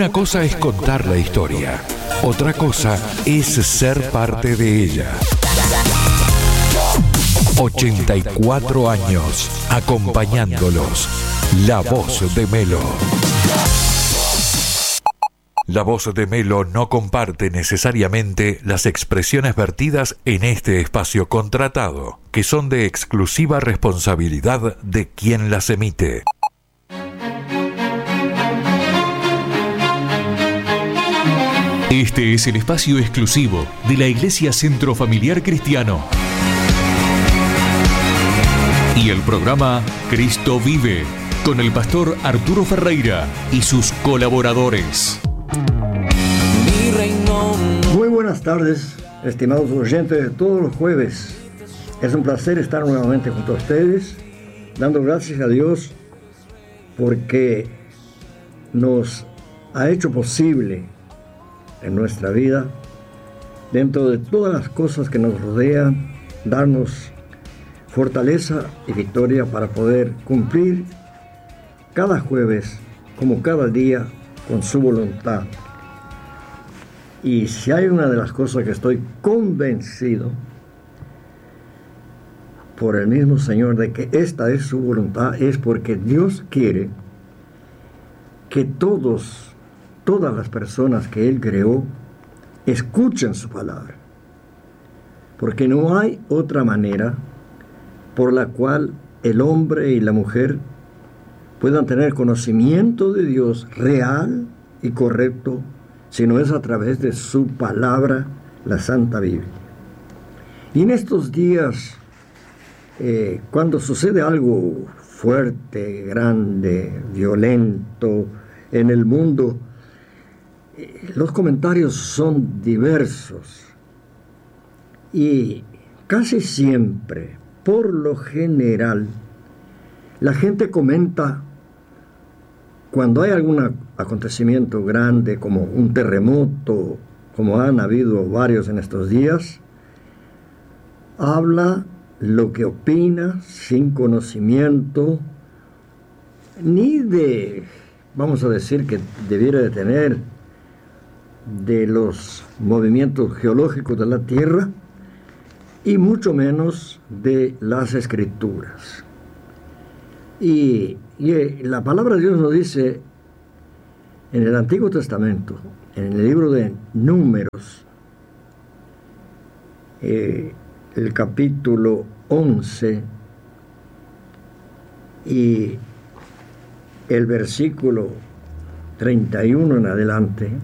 Una cosa es contar la historia, otra cosa es ser parte de ella. 84 años acompañándolos. La Voz de Melo. La Voz de Melo no comparte necesariamente las expresiones vertidas en este espacio contratado, que son de exclusiva responsabilidad de quien las emite. Este es el espacio exclusivo de la Iglesia Centro Familiar Cristiano y el programa Cristo Vive, con el pastor Arturo Ferreira y sus colaboradores. Muy buenas tardes, estimados oyentes de todos los jueves. Es un placer estar nuevamente junto a ustedes, dando gracias a Dios porque nos ha hecho posible en nuestra vida, dentro de todas las cosas que nos rodean, darnos fortaleza y victoria para poder cumplir cada jueves, como cada día, con su voluntad. Y si hay una de las cosas que estoy convencido por el mismo Señor de que esta es su voluntad, es porque Dios quiere que todas las personas que Él creó escuchen su palabra. Porque no hay otra manera por la cual el hombre y la mujer puedan tener conocimiento de Dios real y correcto, sino es a través de su palabra, la Santa Biblia. Y en estos días, cuando sucede algo fuerte, grande, violento en el mundo, los comentarios son diversos y casi siempre, por lo general, la gente comenta cuando hay algún acontecimiento grande como un terremoto, como han habido varios en estos días, habla lo que opina sin conocimiento ni de, vamos a decir, que debiera de tener de los movimientos geológicos de la Tierra y mucho menos de las Escrituras. Y la palabra de Dios nos dice en el Antiguo Testamento, en el libro de Números, el capítulo 11 y el versículo 31 en adelante,